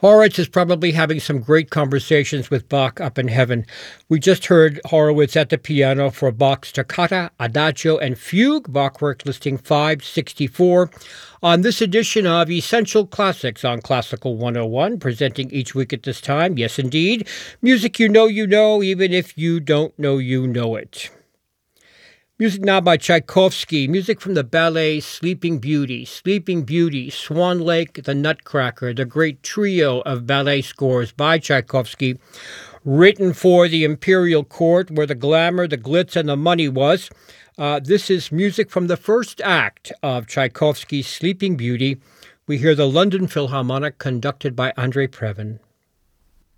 Horowitz is probably having some great conversations with Bach up in heaven. We just heard Horowitz at the piano for Bach's Toccata, Adagio, and Fugue, Bach work listing 564, on this edition of Essential Classics on Classical 101, presenting each week at this time. Yes, indeed. Music you know, even if you don't know you know it. Music now by Tchaikovsky, music from the ballet Sleeping Beauty, Swan Lake, The Nutcracker, the great trio of ballet scores by Tchaikovsky, written for the imperial court where the glamour, the glitz, and the money was. This is music from the first act of Tchaikovsky's Sleeping Beauty. We hear the London Philharmonic conducted by Andrei Previn.